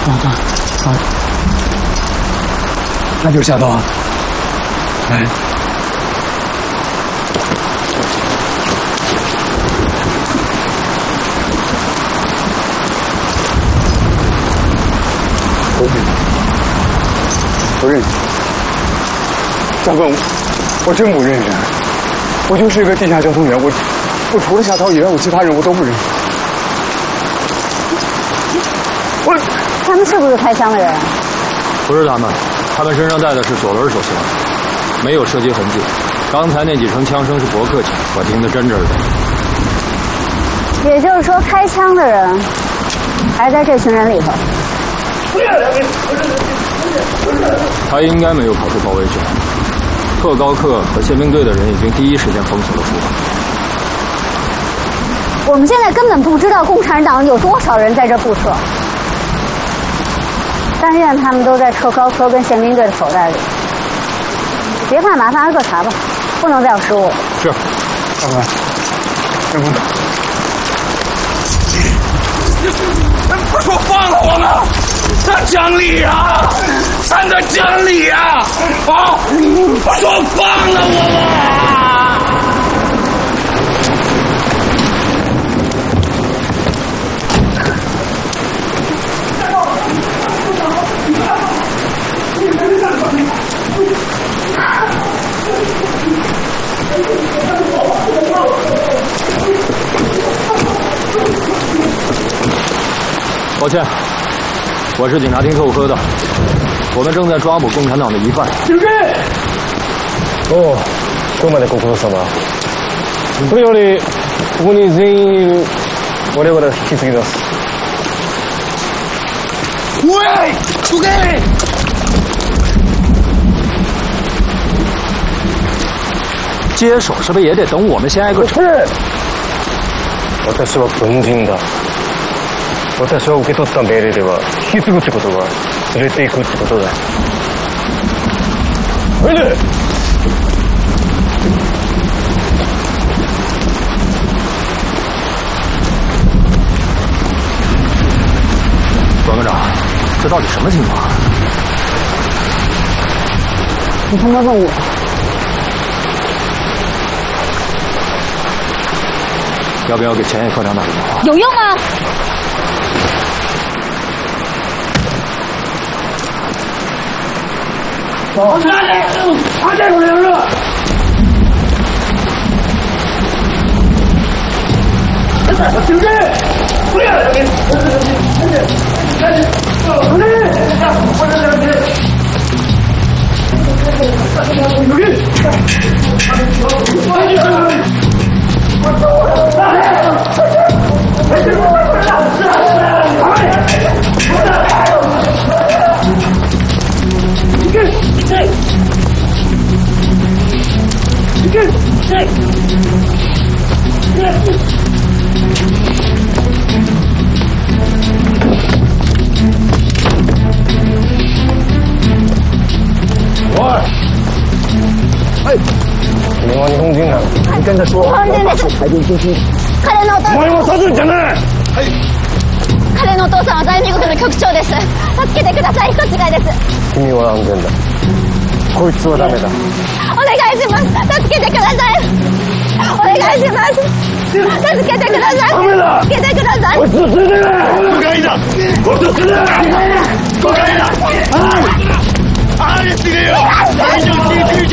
那就下刀啊！来。不认识，长官，我真不认识。我就是一个地下交通员，我除了夏涛以外，我其他人我都不认识。 他们是不是开枪的人？ 不是他们身上带的是左轮手枪，没有射击痕迹。刚才那几声枪声是驳客枪，我听得真真的。 也就是说，开枪的人还在这群人里头。 他应该没有跑出包围圈。特高课和宪兵队的人已经第一时间封锁了出口。 我们现在根本不知道共产党有多少人在这布设。但愿他们都在特高科跟宪兵队的口袋里。别怕麻烦，挨个查吧，不能再有失误。 是， 长官，长官， 我说放了我们，咱讲理啊，咱得讲理啊！啊，我说放了我们。 抱歉，我是警察厅特务科的，我们正在抓捕共产党的疑犯。 警戒！おう、今日までご苦労様。これよりここに全員いる我々が引き継ぎます。 喂，出给！ 接手是不是也得等我们先挨个是。私は軍人だ。私は受け取った命令では引き継ぐってことは連れていくってことだ。おいで。 关科长，这到底什么情况？ 你他妈问我？ 要不要给前野科长打个电话？ 有用吗？ 往这里，往这头领着。警戒！不要！ 君は日本人なの？ 你跟他说，我是海军军区。彼のお父さん。 お前も殺すんじゃない。 はい。彼のお父さんは在美国の局長です。助けてください。人違いです。 君は安全だ。こいつはダメだ。 お願いします。助けてください。お願いします。助けてください。ダメだ。助けてください。こいつを連れてくれ。誤解だ。こいつを連れてくれ。誤解だ。はい。あれすげえよ。